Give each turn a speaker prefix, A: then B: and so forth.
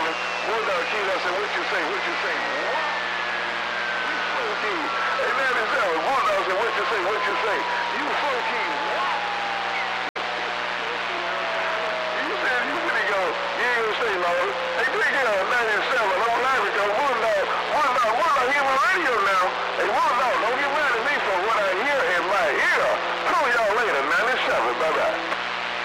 A: Bulldog Keys, I said, what you say? What you say? What? You funky. Hey, man, it's that. Bulldog said, what you say? What you say? You funky. What? You said you finna go. You ain't gonna say, Lord. Hey, big girl, 97. I'm live because Bulldog, he on the radio now. Hey, Bulldog, don't get me